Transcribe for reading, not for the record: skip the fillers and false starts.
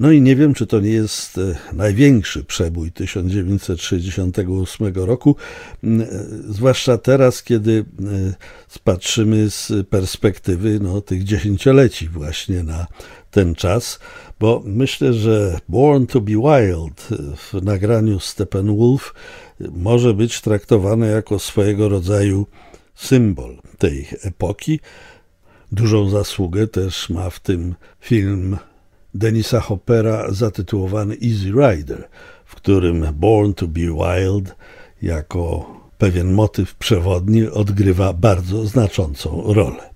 No i nie wiem, czy to nie jest największy przebój 1968 roku, zwłaszcza teraz, kiedy patrzymy z perspektywy tych dziesięcioleci właśnie na ten czas, bo myślę, że Born to be Wild w nagraniu Steppenwolf może być traktowane jako swojego rodzaju symbol tej epoki. Dużą zasługę też ma w tym film Denisa Hoppera zatytułowany Easy Rider, w którym Born to be Wild jako pewien motyw przewodni odgrywa bardzo znaczącą rolę.